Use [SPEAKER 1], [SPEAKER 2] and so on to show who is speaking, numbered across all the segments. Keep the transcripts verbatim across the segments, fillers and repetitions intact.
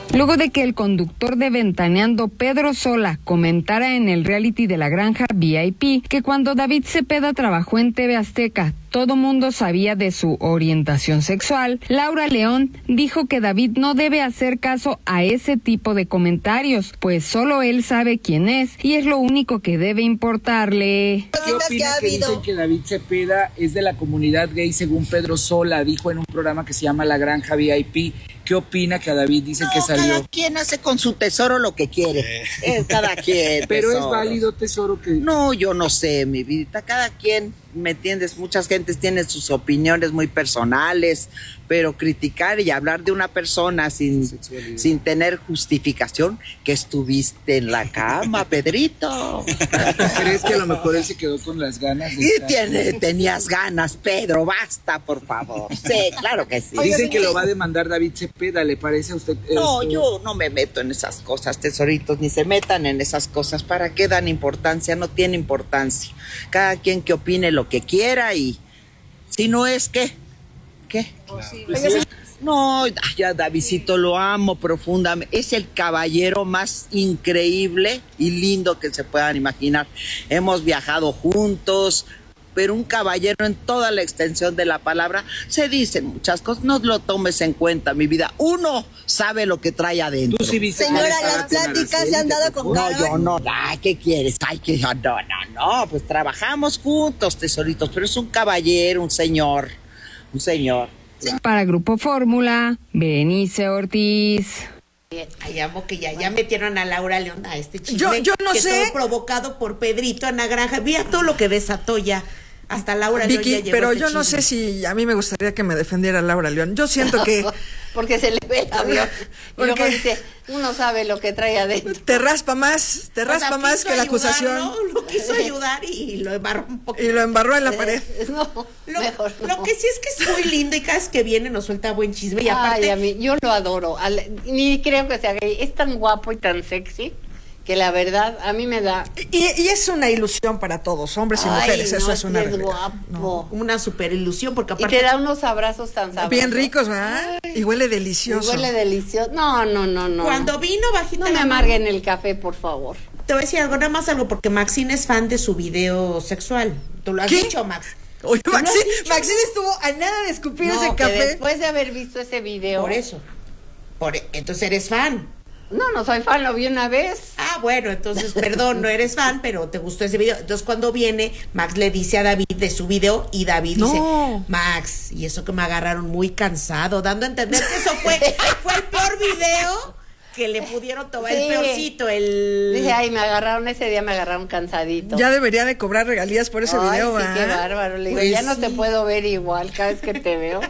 [SPEAKER 1] Luego de que el conductor de Ventaneando, Pedro Sola, comentara en el reality de La Granja V I P que cuando David Cepeda trabajó en T V Azteca, todo mundo sabía de su orientación sexual, Laura León dijo que David no debe hacer caso a ese tipo de comentarios, pues solo él sabe quién es y es lo único que debe importarle.
[SPEAKER 2] ¿Qué opina que dicen que David Cepeda es de la comunidad gay según Pedro Sola? Dijo en un programa que se llama La Granja V I P. ¿Qué opina que a David dicen
[SPEAKER 3] no,
[SPEAKER 2] que salió?
[SPEAKER 3] Cada quien hace con su tesoro lo que quiere. Eh, cada quien.
[SPEAKER 2] Pero
[SPEAKER 3] tesoro.
[SPEAKER 2] Es válido, tesoro, que...
[SPEAKER 3] No, yo no sé, mi vida. Cada quien, ¿me entiendes? Muchas gentes tienen sus opiniones muy personales, pero criticar y hablar de una persona sin, sin tener justificación, que estuviste en la cama, Pedrito.
[SPEAKER 2] ¿Crees que a lo mejor él se quedó con las ganas? De
[SPEAKER 3] y
[SPEAKER 2] estar...
[SPEAKER 3] tiene, tenías ganas, Pedro, basta, por favor. Sí, claro que sí.
[SPEAKER 2] Dicen que lo va a demandar David Cepeda, ¿le parece a usted?
[SPEAKER 3] No,
[SPEAKER 2] esto?
[SPEAKER 3] yo no me meto en esas cosas, tesoritos, ni se metan en esas cosas. ¿Para qué dan importancia? No tiene importancia. Cada quien que opine lo que quiera y si no es, ¿qué? ¿Qué?
[SPEAKER 2] Claro. Pues sí.
[SPEAKER 3] No, ya Davidcito lo amo profundamente. Es el caballero más increíble y lindo que se puedan imaginar. Hemos viajado juntos, pero un caballero en toda la extensión de la palabra. Se dicen muchas cosas, no lo tomes en cuenta, mi vida. Uno sabe lo que trae adentro.
[SPEAKER 2] ¿Tú sí viste
[SPEAKER 4] Señora, las pláticas se han dado con
[SPEAKER 3] No, yo no. Ay, ¿qué quieres? Ay, que no, no, no. Pues trabajamos juntos, tesoritos, pero es un caballero, un señor, un señor.
[SPEAKER 1] Para Grupo Fórmula, Benice Ortiz.
[SPEAKER 5] Ay, amo que ya, ya metieron a Laura León a este chisme.
[SPEAKER 4] Yo, yo no
[SPEAKER 5] que
[SPEAKER 4] sé.
[SPEAKER 5] Todo provocado por Pedrito en la granja. Mira todo lo que desató ya. Hasta Laura León
[SPEAKER 4] Vicky,
[SPEAKER 5] ya llegó
[SPEAKER 4] pero
[SPEAKER 5] este
[SPEAKER 4] yo no
[SPEAKER 5] chisme.
[SPEAKER 4] sé si a mí me gustaría que me defendiera Laura León. Yo siento que
[SPEAKER 6] porque se le ve el avión y
[SPEAKER 4] Porque-
[SPEAKER 6] luego dice, uno sabe lo que trae adentro.
[SPEAKER 4] te raspa más, te
[SPEAKER 5] O sea,
[SPEAKER 4] raspa más
[SPEAKER 5] quiso
[SPEAKER 4] que la
[SPEAKER 5] ayudar,
[SPEAKER 4] acusación.
[SPEAKER 5] ¿no? Lo quiso ayudar y lo embarró un poquito.
[SPEAKER 4] Y lo embarró en la pared.
[SPEAKER 6] No,
[SPEAKER 5] Lo,
[SPEAKER 6] mejor no.
[SPEAKER 5] lo que sí es que es muy lindo y cada vez que viene nos suelta buen chisme y aparte
[SPEAKER 6] Ay, a mí, yo lo adoro. Al- ni creo que sea gay. Es tan guapo y tan sexy que la verdad a mí me da.
[SPEAKER 4] Y, y es una ilusión para todos, hombres y
[SPEAKER 6] Ay,
[SPEAKER 4] mujeres,
[SPEAKER 6] no,
[SPEAKER 4] eso es una
[SPEAKER 6] es
[SPEAKER 4] realidad.
[SPEAKER 6] guapo.
[SPEAKER 5] una super ilusión porque
[SPEAKER 6] Y
[SPEAKER 5] aparte
[SPEAKER 6] te da unos abrazos tan sabrosos.
[SPEAKER 4] Bien ricos, ¿verdad? Y huele
[SPEAKER 6] Y
[SPEAKER 4] delicioso.
[SPEAKER 6] huele delicioso. No, no, no, no.
[SPEAKER 5] cuando vino bajita
[SPEAKER 6] No me
[SPEAKER 5] la mano,
[SPEAKER 6] amarguen el café, por favor.
[SPEAKER 5] te voy a decir algo, nada más algo porque Maxine es fan de su video sexual. ¿Tú lo has
[SPEAKER 4] ¿Qué?
[SPEAKER 5] dicho, Max?
[SPEAKER 4] Oye,
[SPEAKER 5] ¿Tú lo has
[SPEAKER 4] Maxine,
[SPEAKER 5] dicho?
[SPEAKER 4] Maxine estuvo a nada de escupir
[SPEAKER 6] No,
[SPEAKER 4] ese
[SPEAKER 6] que
[SPEAKER 4] café.
[SPEAKER 6] después de haber visto ese video.
[SPEAKER 5] Por eso. Por, e- entonces eres fan.
[SPEAKER 6] No, no soy fan, lo vi una vez.
[SPEAKER 5] Ah, bueno, entonces, perdón, no eres fan, pero te gustó ese video. Entonces, cuando viene, Max le dice a David de su video y David
[SPEAKER 4] No.
[SPEAKER 5] dice, Max, y eso que me agarraron muy cansado, dando a entender que eso fue, fue el peor video que le pudieron tomar, el
[SPEAKER 6] Sí.
[SPEAKER 5] peorcito, el...
[SPEAKER 6] Dije, ay, me agarraron ese día, me agarraron cansadito.
[SPEAKER 4] Ya debería de cobrar regalías por ese
[SPEAKER 6] Ay,
[SPEAKER 4] video,
[SPEAKER 6] sí, qué
[SPEAKER 4] ¿verdad?
[SPEAKER 6] bárbaro. Le digo,
[SPEAKER 5] Pues
[SPEAKER 6] ya no
[SPEAKER 5] sí.
[SPEAKER 6] te puedo ver igual cada vez que te veo.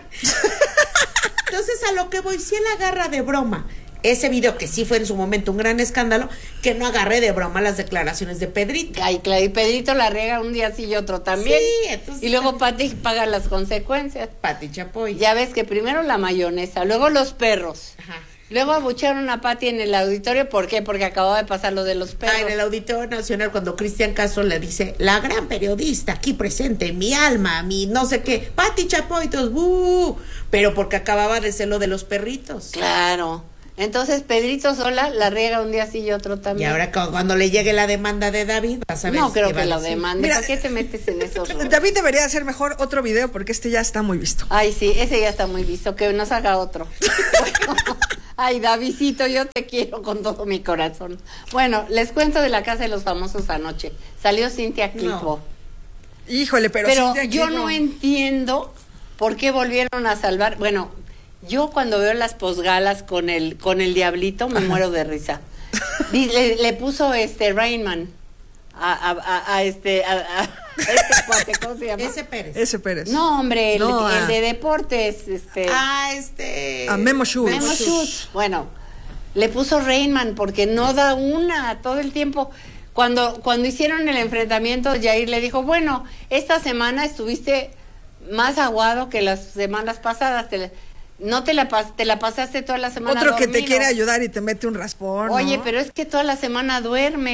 [SPEAKER 5] Entonces, a lo que voy, si él agarra de broma ese video, que sí fue en su momento un gran escándalo, que no agarré de broma las declaraciones de Pedrito.
[SPEAKER 6] Ay, claro, y Pedrito la riega un día sí y otro también.
[SPEAKER 5] Sí, entonces-
[SPEAKER 6] Y luego Pati paga las consecuencias.
[SPEAKER 5] Pati Chapoy.
[SPEAKER 6] Ya ves que primero la mayonesa, luego los perros.
[SPEAKER 5] Ajá.
[SPEAKER 6] Luego abuchearon a Pati en el auditorio, ¿por qué? Porque acababa de pasar lo de los perros.
[SPEAKER 5] Ah, en el Auditorio Nacional, cuando Cristian Castro le dice, la gran periodista aquí presente, mi alma, mi no sé qué, Pati Chapoy, todos, ¡buh! Pero porque acababa de ser lo de los perritos.
[SPEAKER 6] Claro. Entonces Pedrito Sola la riega un día sí y otro
[SPEAKER 5] Y
[SPEAKER 6] también.
[SPEAKER 5] ahora cu- cuando le llegue la demanda de David, vas a ver.
[SPEAKER 6] no creo
[SPEAKER 5] qué va
[SPEAKER 6] que
[SPEAKER 5] a
[SPEAKER 6] lo
[SPEAKER 5] decir.
[SPEAKER 6] demande.
[SPEAKER 4] Mira,
[SPEAKER 6] ¿Por qué te metes en esos rollos?
[SPEAKER 4] David debería hacer mejor otro video porque este ya está muy visto.
[SPEAKER 6] Ay, sí, ese ya está muy visto, que nos haga otro. Bueno, ay, Davidcito, yo te quiero con todo mi corazón. Bueno, les cuento de la Casa de los Famosos anoche. Salió Cintia Clitbo.
[SPEAKER 4] Híjole, pero,
[SPEAKER 6] Pero
[SPEAKER 4] Cintia
[SPEAKER 6] yo
[SPEAKER 4] Clitbo-
[SPEAKER 6] no entiendo por qué volvieron a salvar. Bueno, yo cuando veo las posgalas con el con el diablito me muero de risa. Di- Le, le puso este Rainman a, a, a, a este a, a este cuate, ¿cómo se llama?
[SPEAKER 5] Ese Pérez.
[SPEAKER 4] Ese Pérez.
[SPEAKER 6] No, hombre, el,
[SPEAKER 4] No,
[SPEAKER 6] el
[SPEAKER 4] a-
[SPEAKER 6] de deportes, este
[SPEAKER 5] Ah, este.
[SPEAKER 4] A Memo Schutz.
[SPEAKER 6] Memo Schutz. Bueno, le puso Rainman porque no da una todo el tiempo. Cuando cuando hicieron el enfrentamiento, Jair le dijo, bueno, esta semana estuviste más aguado que las semanas pasadas. Te la- no te la, pas- te la pasaste toda la semana
[SPEAKER 4] Otro que te
[SPEAKER 6] dormido.
[SPEAKER 4] quiere ayudar y te mete un raspón.
[SPEAKER 6] Oye,
[SPEAKER 4] ¿no?
[SPEAKER 6] pero es que toda la semana duerme.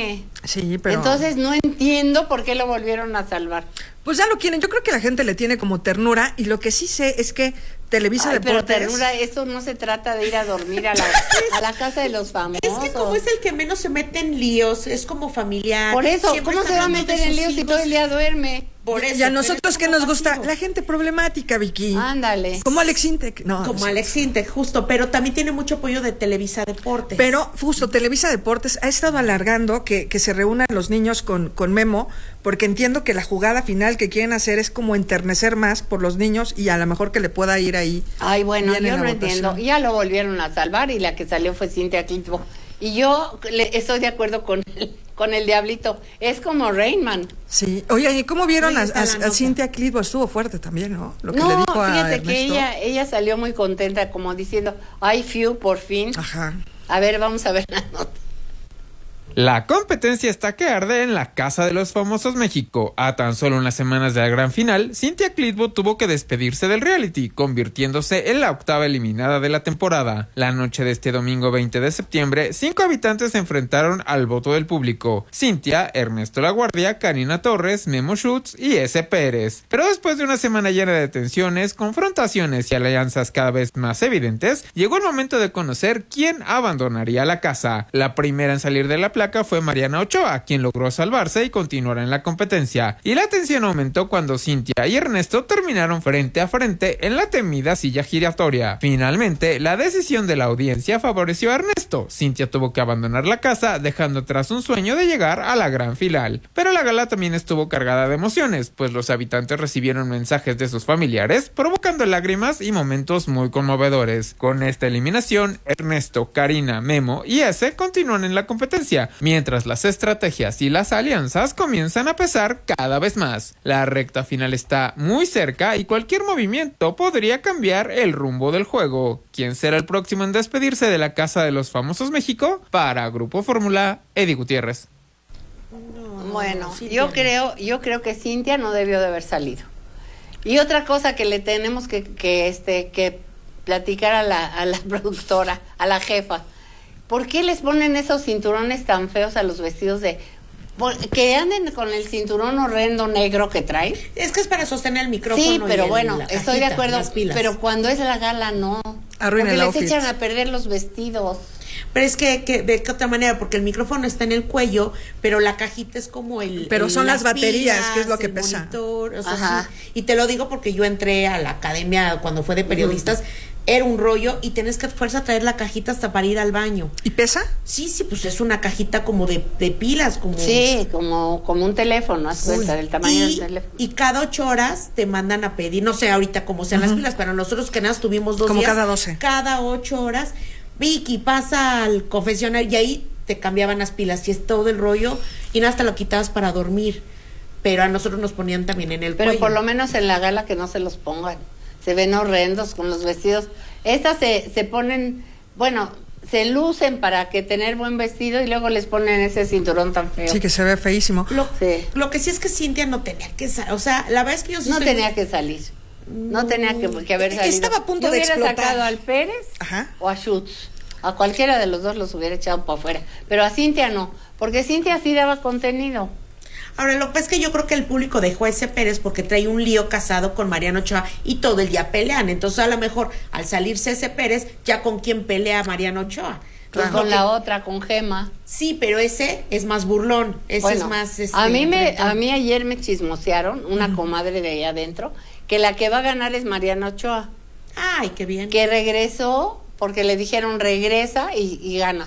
[SPEAKER 4] Sí, pero...
[SPEAKER 6] Entonces no entiendo por qué lo volvieron a salvar.
[SPEAKER 4] Pues ya lo quieren. Yo creo que la gente le tiene como ternura y lo que sí sé es que Televisa
[SPEAKER 6] Ay,
[SPEAKER 4] Deportes...
[SPEAKER 6] pero ternura, eso no se trata de ir a dormir a la, a la casa de los famosos.
[SPEAKER 5] Es que como es el que menos se mete en líos, es como familiar.
[SPEAKER 6] Por eso,
[SPEAKER 5] siempre
[SPEAKER 6] ¿cómo
[SPEAKER 5] está
[SPEAKER 6] se va a
[SPEAKER 5] hablando de
[SPEAKER 6] meter en
[SPEAKER 5] sus
[SPEAKER 6] líos si
[SPEAKER 5] hijos.
[SPEAKER 6] todo el día duerme?
[SPEAKER 5] Por eso,
[SPEAKER 4] y a
[SPEAKER 5] pero
[SPEAKER 4] nosotros
[SPEAKER 5] es
[SPEAKER 4] que
[SPEAKER 5] como
[SPEAKER 4] nos gusta
[SPEAKER 5] pasivo.
[SPEAKER 4] la gente problemática, Vicky.
[SPEAKER 6] Ándale.
[SPEAKER 4] Como Alex Intec. No,
[SPEAKER 5] Como
[SPEAKER 4] no,
[SPEAKER 5] Alex Intec, justo, pero también tiene mucho apoyo de Televisa Deportes.
[SPEAKER 4] Pero justo Televisa Deportes ha estado alargando que, que se reúnan los niños con, con Memo, porque entiendo que la jugada final que quieren hacer es como enternecer más por los niños y a lo mejor que le pueda ir ahí.
[SPEAKER 6] Ay, bueno,
[SPEAKER 4] bien en
[SPEAKER 6] yo
[SPEAKER 4] la
[SPEAKER 6] no
[SPEAKER 4] votación.
[SPEAKER 6] entiendo. Ya lo volvieron a salvar y la que salió fue Cintia Clitbo. Y yo le, estoy de acuerdo con el, con el diablito. Es como Rainman.
[SPEAKER 4] Sí. Oye, ¿y cómo vieron
[SPEAKER 5] Ahí
[SPEAKER 4] a,
[SPEAKER 5] está
[SPEAKER 4] a,
[SPEAKER 5] la
[SPEAKER 4] a
[SPEAKER 5] nota.
[SPEAKER 4] Cintia Clitbo? Estuvo fuerte también, ¿no? Lo que
[SPEAKER 6] No,
[SPEAKER 4] le dijo a
[SPEAKER 6] fíjate
[SPEAKER 4] Ernesto.
[SPEAKER 6] que ella, ella salió muy contenta, como diciendo, I feel por fin.
[SPEAKER 4] Ajá.
[SPEAKER 6] A ver, vamos a ver la nota.
[SPEAKER 7] La competencia está que arde en la Casa de los Famosos México. A tan solo unas semanas de la gran final, Cintia Clitbo tuvo que despedirse del reality, convirtiéndose en la octava eliminada de la temporada. La noche de este domingo veinte de septiembre, cinco habitantes se enfrentaron al voto del público: Cintia, Ernesto Laguardia, Karina Torres, Memo Schutz y S. Pérez. Pero después de una semana llena de tensiones, confrontaciones y alianzas cada vez más evidentes, llegó el momento de conocer quién abandonaría la casa. La primera en salir de la plaza fue Mariana Ochoa, quien logró salvarse y continuar en la competencia. Y la tensión aumentó cuando Cintia y Ernesto terminaron frente a frente en la temida silla giratoria. Finalmente, la decisión de la audiencia favoreció a Ernesto. Cintia tuvo que abandonar la casa, dejando atrás un sueño de llegar a la gran final. Pero la gala también estuvo cargada de emociones, pues los habitantes recibieron mensajes de sus familiares, provocando lágrimas y momentos muy conmovedores. Con esta eliminación, Ernesto, Karina, Memo y S continúan en la competencia, mientras las estrategias y las alianzas comienzan a pesar cada vez más. La recta final está muy cerca y cualquier movimiento podría cambiar el rumbo del juego. ¿Quién será el próximo en despedirse de la Casa de los Famosos México? Para Grupo Fórmula, Eddie Gutiérrez.
[SPEAKER 5] No,
[SPEAKER 6] Bueno,
[SPEAKER 5] no, sí,
[SPEAKER 6] yo
[SPEAKER 5] bien.
[SPEAKER 6] creo, yo creo que Cintia no debió de haber salido. Y otra cosa que le tenemos que, que este, que platicar a la, a la productora, a la jefa. ¿Por qué les ponen esos cinturones tan feos a los vestidos de... por- que anden con el cinturón horrendo negro que traen?
[SPEAKER 5] Es que es para sostener el micrófono.
[SPEAKER 6] Sí,
[SPEAKER 5] y
[SPEAKER 6] pero
[SPEAKER 5] el-
[SPEAKER 6] bueno,
[SPEAKER 5] la
[SPEAKER 6] estoy de
[SPEAKER 5] cajita,
[SPEAKER 6] acuerdo,
[SPEAKER 5] las pilas.
[SPEAKER 6] pero cuando es la gala no.
[SPEAKER 4] Arruina
[SPEAKER 6] Porque
[SPEAKER 4] el
[SPEAKER 6] les
[SPEAKER 4] outfit.
[SPEAKER 6] echan a perder los vestidos.
[SPEAKER 5] Pero es que, que de qué otra manera, porque el micrófono está en el cuello, pero la cajita es como el...
[SPEAKER 4] Pero
[SPEAKER 5] el-
[SPEAKER 4] son las baterías,
[SPEAKER 5] pilas,
[SPEAKER 4] que es lo que
[SPEAKER 5] el
[SPEAKER 4] pesa.
[SPEAKER 5] monitor, o sea,
[SPEAKER 6] Ajá.
[SPEAKER 5] sí. Y te lo digo porque yo entré a la academia cuando fue de periodistas, era un rollo y tienes que a fuerza traer la cajita hasta para ir al baño.
[SPEAKER 4] ¿Y pesa?
[SPEAKER 5] Sí, sí, pues es una cajita como de, de pilas, como...
[SPEAKER 6] Sí, como, como un teléfono, haz
[SPEAKER 5] Uy,
[SPEAKER 6] cuenta del tamaño
[SPEAKER 5] y,
[SPEAKER 6] del teléfono.
[SPEAKER 5] y cada ocho horas te mandan a pedir, no sé ahorita cómo sean las pilas, pero nosotros que nada tuvimos dos
[SPEAKER 4] Como
[SPEAKER 5] días.
[SPEAKER 4] cada doce.
[SPEAKER 5] Cada ocho horas, Vicky, pasa al confesionario y ahí te cambiaban las pilas y es todo el rollo y nada, hasta lo quitabas para dormir. Pero a nosotros nos ponían también en el
[SPEAKER 6] Pero
[SPEAKER 5] cuello.
[SPEAKER 6] por lo menos en la gala que no se los pongan. Se ven horrendos con los vestidos. Estas se, se ponen, bueno, se lucen para que tener buen vestido y luego les ponen ese cinturón tan feo.
[SPEAKER 4] Sí, que se ve feísimo.
[SPEAKER 5] Lo,
[SPEAKER 6] Sí.
[SPEAKER 5] lo que sí es que Cintia no tenía que sa- o sea, la verdad es que yo sí
[SPEAKER 6] No
[SPEAKER 5] estoy-
[SPEAKER 6] tenía que salir. No tenía que, que haber salido.
[SPEAKER 4] Estaba a punto
[SPEAKER 6] Yo
[SPEAKER 4] de
[SPEAKER 6] hubiera
[SPEAKER 4] explotar.
[SPEAKER 6] sacado al Pérez
[SPEAKER 4] Ajá.
[SPEAKER 6] o a Schutz. A cualquiera de los dos los hubiera echado para afuera. Pero a Cintia no, porque Cintia sí daba contenido.
[SPEAKER 5] Ahora, lo que pasa es que yo creo que el público dejó a ese Pérez porque trae un lío casado con Mariano Ochoa y todo el día pelean. Entonces, a lo mejor, al salirse ese Pérez, ya con quién pelea Mariano Ochoa.
[SPEAKER 6] Pues
[SPEAKER 5] Entonces,
[SPEAKER 6] con
[SPEAKER 5] lo
[SPEAKER 6] la
[SPEAKER 5] que-
[SPEAKER 6] otra, con Gema.
[SPEAKER 5] Sí, pero ese es más burlón. Ese
[SPEAKER 6] Bueno,
[SPEAKER 5] es más. este,
[SPEAKER 6] a mí me,
[SPEAKER 5] enfrentón.
[SPEAKER 6] a mí ayer me chismosearon una comadre de allá adentro que la que va a ganar es Mariana Ochoa,
[SPEAKER 5] Ay, qué bien.
[SPEAKER 6] que regresó porque le dijeron regresa y, y ganas.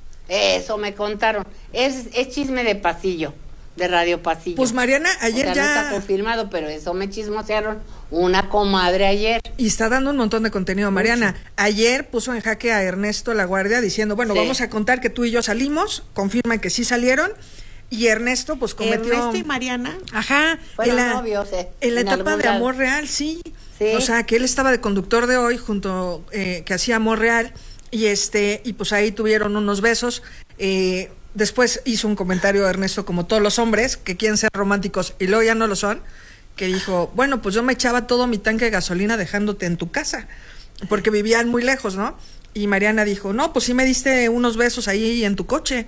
[SPEAKER 6] Eso me contaron. Es, es chisme de pasillo, de Radio Pasillo.
[SPEAKER 4] Pues Mariana,
[SPEAKER 6] O
[SPEAKER 4] ayer
[SPEAKER 6] sea,
[SPEAKER 4] ya...
[SPEAKER 6] no está confirmado, pero eso me chismosearon una comadre ayer.
[SPEAKER 4] Y está dando un montón de contenido. Mariana, ayer puso en jaque a Ernesto Laguardia diciendo, bueno,
[SPEAKER 6] Sí.
[SPEAKER 4] vamos a contar que tú y yo salimos, confirman que sí salieron, y Ernesto pues cometió...
[SPEAKER 5] Ernesto y Mariana.
[SPEAKER 4] Ajá,
[SPEAKER 6] Fueron
[SPEAKER 4] en la,
[SPEAKER 6] novios, eh,
[SPEAKER 4] en la
[SPEAKER 6] en
[SPEAKER 4] etapa
[SPEAKER 6] algún
[SPEAKER 4] de
[SPEAKER 6] lado.
[SPEAKER 4] Amor Real, sí.
[SPEAKER 6] Sí.
[SPEAKER 4] O sea, que él estaba de conductor de Hoy, junto, eh, que hacía Amor Real, y este, y pues ahí tuvieron unos besos. Eh, después hizo un comentario Ernesto, como todos los hombres, que quieren ser románticos y luego ya no lo son, que dijo, bueno, pues yo me echaba todo mi tanque de gasolina dejándote en tu casa, porque vivían muy lejos, ¿no? Y Mariana dijo, no, pues sí me diste unos besos ahí en tu coche.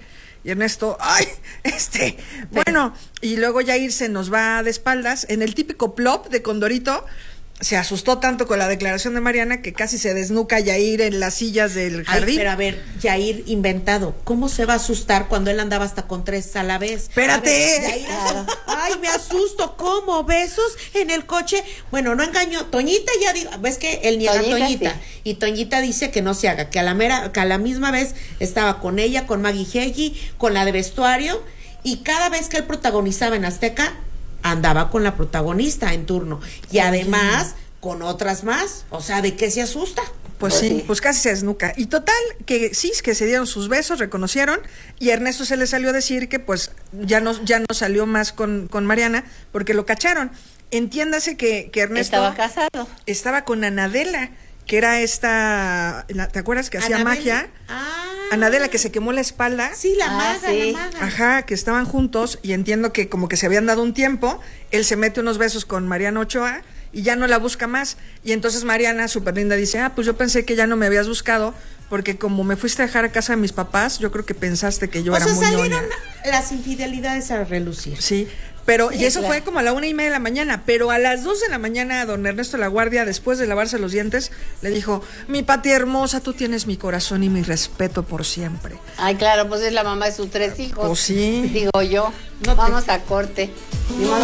[SPEAKER 4] Y Ernesto, ay, este, bueno, y luego Yair se nos va de espaldas en el típico plop de Condorito. Se asustó tanto con la declaración de Mariana que casi se desnuca Yair en las sillas del jardín.
[SPEAKER 5] Ay, pero a ver, Yair inventado, ¿cómo se va a asustar cuando él andaba hasta con tres a la vez?
[SPEAKER 4] ¡Espérate!
[SPEAKER 5] Ver, Yair, ay, me asusto, ¿cómo? ¿Besos en el coche? Bueno, no engañó. Toñita ya dijo, ves que él niega a Toñita. Sí. Y Toñita dice que no se haga, que a la mera, que a la misma vez estaba con ella, con Maggie Heggie, con la de vestuario, y cada vez que él protagonizaba en Azteca, andaba con la protagonista en turno. Y además, con otras más. O sea, ¿de qué se asusta?
[SPEAKER 4] Pues sí, pues casi se desnuca. Y total, que sí, que se dieron sus besos, reconocieron, y a Ernesto se le salió a decir que pues ya no, ya no salió más con, con Mariana, porque lo cacharon. Entiéndase que, que Ernesto...
[SPEAKER 6] Estaba casado.
[SPEAKER 4] Estaba con Anadela, que era esta... ¿Te acuerdas que hacía
[SPEAKER 5] Anabel.
[SPEAKER 4] magia?
[SPEAKER 5] Ah.
[SPEAKER 4] Anadela, que se quemó la espalda.
[SPEAKER 5] Sí, la
[SPEAKER 6] Ah,
[SPEAKER 5] maga,
[SPEAKER 6] sí.
[SPEAKER 5] la maga.
[SPEAKER 4] Ajá, que estaban juntos, y entiendo que como que se habían dado un tiempo, él se mete unos besos con Mariana Ochoa y ya no la busca más. Y entonces Mariana, súper linda, dice, ah, pues yo pensé que ya no me habías buscado, porque como me fuiste a dejar a casa de mis papás, yo creo que pensaste que yo
[SPEAKER 5] O
[SPEAKER 4] era
[SPEAKER 5] sea,
[SPEAKER 4] muy
[SPEAKER 5] salieron
[SPEAKER 4] ñoña.
[SPEAKER 5] las infidelidades a relucir.
[SPEAKER 4] Sí, pero,
[SPEAKER 6] Sí,
[SPEAKER 4] y eso
[SPEAKER 6] claro.
[SPEAKER 4] fue como a la una y media de la mañana, pero a las dos de la mañana, don Ernesto La Guardia, después de lavarse los dientes, le dijo, mi Pati hermosa, tú tienes mi corazón y mi respeto por siempre.
[SPEAKER 6] Ay, claro, pues es la mamá de sus tres hijos.
[SPEAKER 4] Pues sí.
[SPEAKER 6] Digo yo.
[SPEAKER 5] No te-
[SPEAKER 6] Vamos a corte. Ni modo